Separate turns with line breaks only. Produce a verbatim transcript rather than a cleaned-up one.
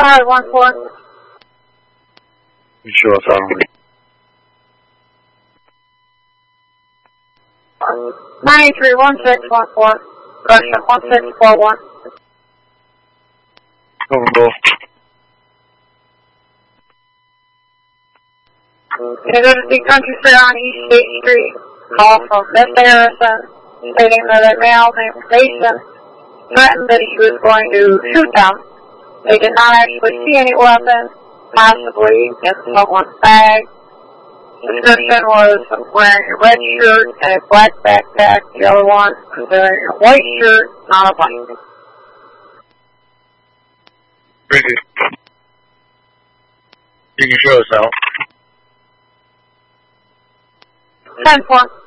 Charlie one four.
You show us on me.
ninety-three one six one four. Russia one six four one.
Combo.
They go to the country fair on East State Street. Call from Miss Harrison, stating that a male named Mason threatened that he was going to shoot them. They did not actually see any weapons, possibly in someone's bag. The description was wearing a red shirt and a black backpack. The other one was wearing a white shirt, not a black.
Ricky. You can show us out.
ten four.